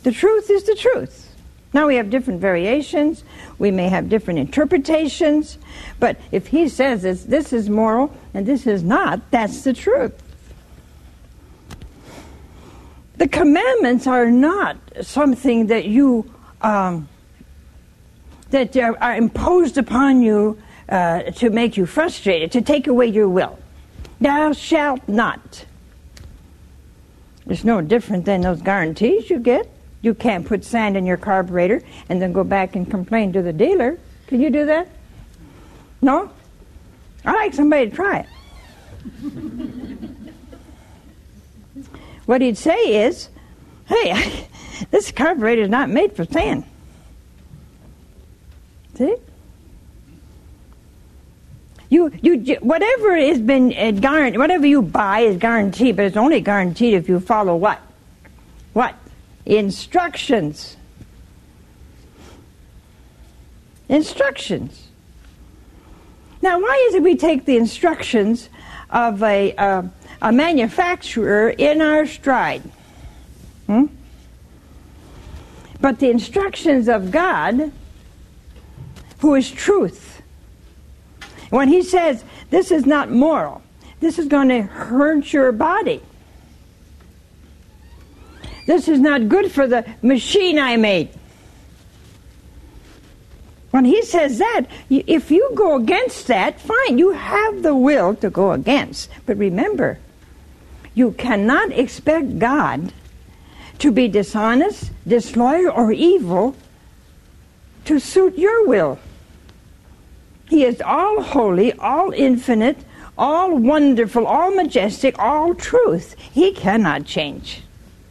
The truth is the truth. Now we have different variations. We may have different interpretations. But if he says this is moral and this is not, that's the truth. The commandments are not something that that are imposed upon you to make you frustrated, to take away your will. Thou shalt not. It's no different than those guarantees you get. You can't put sand in your carburetor and then go back and complain to the dealer. Can you do that? No? I'd like somebody to try it. What he'd say is, hey, this carburetor is not made for sand. See? Whatever has been guaranteed, whatever you buy is guaranteed, but it's only guaranteed if you follow what? What? Instructions. Instructions. Now, why is it we take the instructions of a manufacturer in our stride? But the instructions of God, who is truth, when he says, this is not moral, this is going to hurt your body, this is not good for the machine I made. When he says that, if you go against that, fine, you have the will to go against. But remember, you cannot expect God to be dishonest, disloyal, or evil to suit your will. He is all holy, all infinite, all wonderful, all majestic, all truth. He cannot change.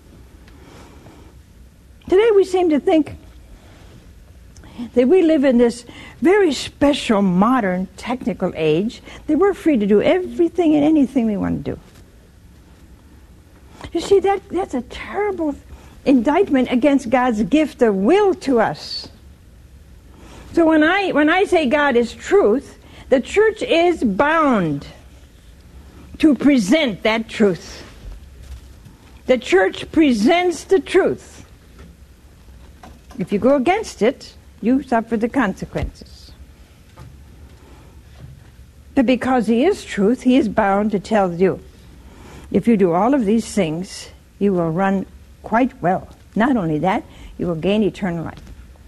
Today we seem to think that we live in this very special, modern, technical age, that we're free to do everything and anything we want to do. You see, that's a terrible indictment against God's gift of will to us. So when I say God is truth, the church is bound to present that truth. The church presents the truth. If you go against it, you suffer the consequences. But because he is truth, he is bound to tell you, if you do all of these things, you will run quite well. Not only that, you will gain eternal life.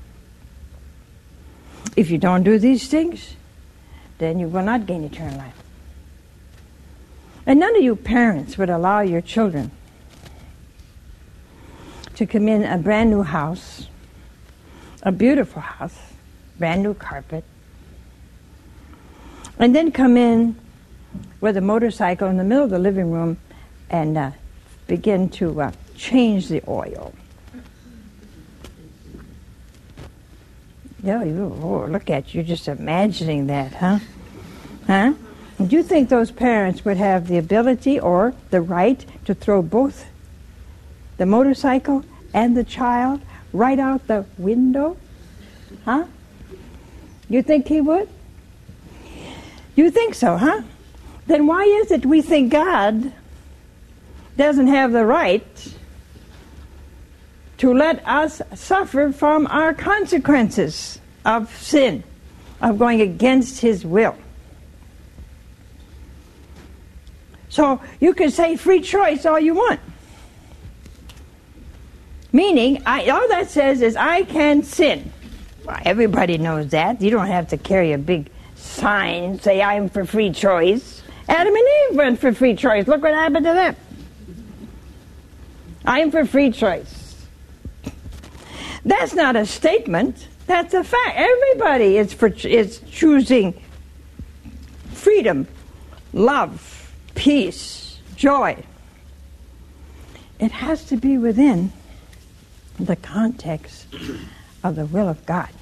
If you don't do these things, then you will not gain eternal life. And none of you parents would allow your children to come in a brand new house, a beautiful house, brand new carpet, and then come in with a motorcycle in the middle of the living room and begin to change the oil. Look at you, just imagining that, huh? Huh? Do you think those parents would have the ability or the right to throw both the motorcycle and the child right out the window? Huh? You think he would? You think so, huh? Then why is it we think God doesn't have the right to let us suffer from our consequences of sin, of going against his will? So you can say free choice all you want. Meaning, all that says is I can sin. Well, everybody knows that. You don't have to carry a big sign and say I'm for free choice. Adam and Eve went for free choice. Look what happened to them. I'm for free choice. That's not a statement. That's a fact. Everybody is choosing freedom, love, peace, joy. It has to be within the context of the will of God.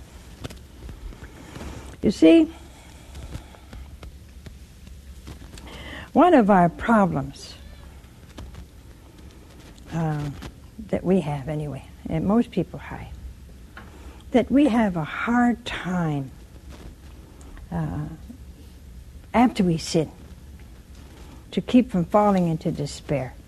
You see, one of our problems that we have anyway, and most people have, that we have a hard time after we sin to keep from falling into despair.